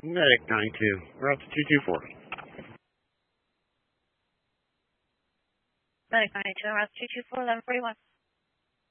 Medic 92. We're up to 224. Medic 92, route 224, 1141.